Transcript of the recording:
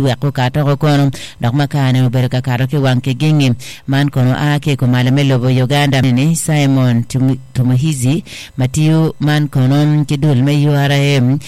dwe ko kato ko kono dok makane berka karo ke wanke gengi man kono ake ko malamelo bo Uganda ni Simon Tumuhizi Matiu man kono kidul me URM